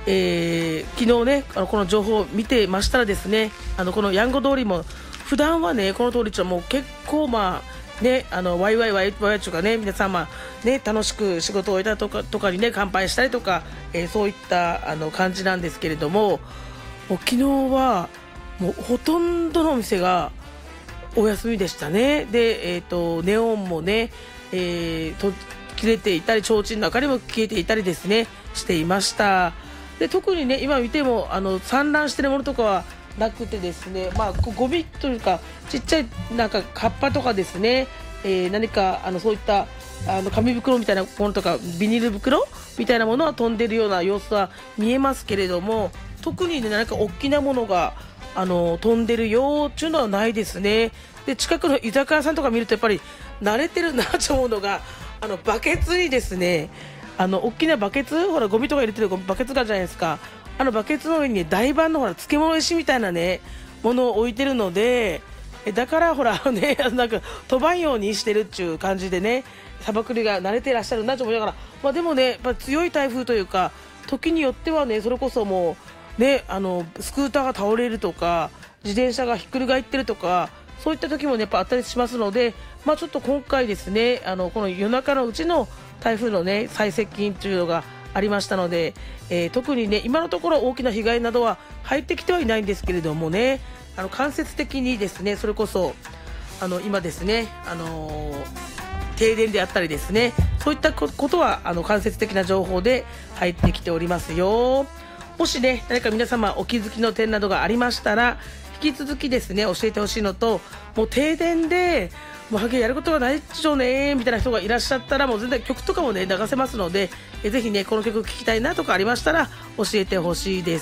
昨日ねこの情報を見てましたらですね、このやんご通りも普段はねこの通りはもう結構ねワイワイワイワイとかね皆さんね楽しく仕事を終えたとかにね乾杯したりとか、そういった感じなんですけれども、もう昨日はもうほとんどのお店がお休みでしたね。で、ネオンもね、切れていたり提灯の明かりも消えていたりですねしていました。で特にね今見ても散乱してるものとかはなくてですね、ゴミというかちっちゃいなんか葉っぱとかですね、何かそういった紙袋みたいなものとかビニール袋みたいなものは飛んでるような様子は見えますけれども、特にね何か大きなものが飛んでるよっていうのはないですね。で近くの居酒屋さんとか見るとやっぱり慣れてるなと思うのがバケツにですね大きなバケツ、ほらゴミとか入れてるバケツがあるじゃないですか。バケツの上に、ね、大判のほら漬物石みたいなねものを置いてるので、だからほらねなんか飛ばんようにしてるっていう感じでね、さばくりが慣れていらっしゃるなと思いながら、でもねやっぱ強い台風というか時によってはねそれこそもうねスクーターが倒れるとか自転車がひっくり返ってるとかそういった時もねやっぱあったりしますので、ちょっと今回ですねこの夜中のうちの台風のね最接近というのがありましたので、特にね今のところ大きな被害などは入ってきてはいないんですけれどもね、間接的にですねそれこそ今ですね停電であったりですね、そういったことは間接的な情報で入ってきておりますよ。もしね何か皆様お気づきの点などがありましたら引き続きですね教えてほしいのと、もう停電でもうはげやることがないっちょねみたいな人がいらっしゃったらもう全然曲とかもね流せますので、ぜひねこの曲聴きたいなとかありましたら教えてほしいです。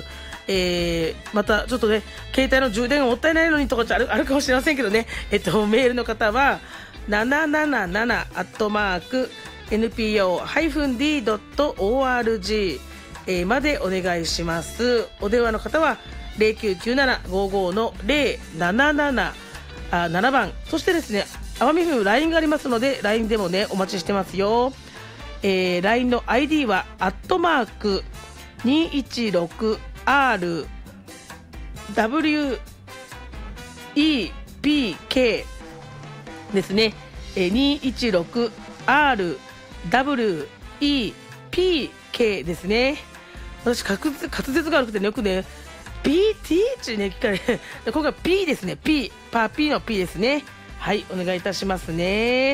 またちょっとね携帯の充電がもったいないのにとかあるかもしれませんけどね、メールの方は777@npo-d.org までお願いします。お電話の方は099755-077 7番、そしてですね奄美風 LINE がありますので LINE でもねお待ちしてますよ。LINE の ID は@216RWEPK ですね、216RWEPK ですね。私滑舌が悪くてねよくね BT ね聞かれ今回 P ですね。 P パー P の P ですね。はいお願いいたしますね。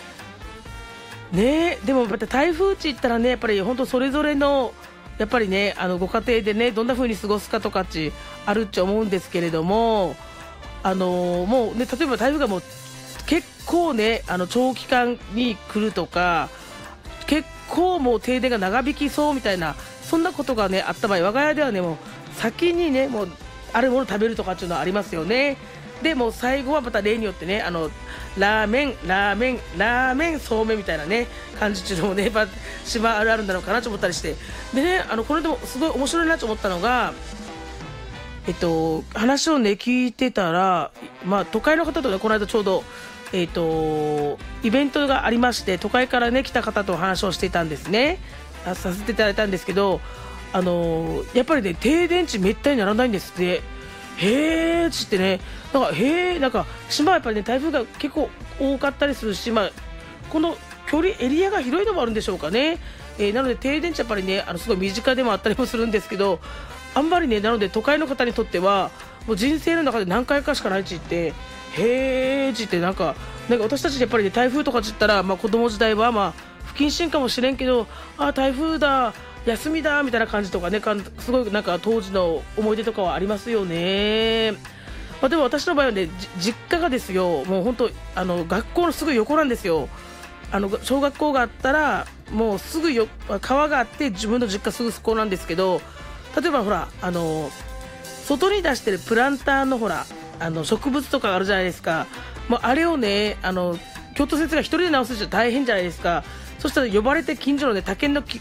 でもまた台風地行ったらねやっぱり本当それぞれのやっぱりねご家庭でねどんな風に過ごすかとかあるっちゃ思うんですけれども、もうね例えば台風がもう結構ね長期間に来るとか結構もう停電が長引きそうみたいなそんなことがねあった場合、我が家ではねもう先にねもうあるもの食べるとかっていうのはありますよね。でもう最後はまた例によってねラーメンそうめんみたいなね感じっていうのもね島あるあるなのかなと思ったりして、でねこれでもすごい面白いなと思ったのが話をね聞いてたら、都会の方とねこの間ちょうどイベントがありまして、都会からね来た方と話をしていたんですね。させていただいたんですけど、やっぱりね停電地めったにならないんですって。へーっつってね、なんか島はやっぱりね台風が結構多かったりするし、この距離エリアが広いのもあるんでしょうかね。なので停電地やっぱりねすごい身近でもあったりもするんですけど、あんまりねなので都会の方にとってはもう人生の中で何回かしかない地ってへーっつってなんか私たちやっぱりね台風とかって言ったら、子供時代は不謹慎かもしれんけど台風だ休みだみたいな感じとかねすごいなんか当時の思い出とかはありますよね。でも私の場合はね実家がですよもう本当学校のすぐ横なんですよ。小学校があったらもうすぐ川があって自分の実家すぐそこなんですけど、例えばほら外に出してるプランターのほら植物とかあるじゃないですか。もうあれをね京都先生が一人で直すじゃ大変じゃないですか。そしたら呼ばれて近所のね竹の木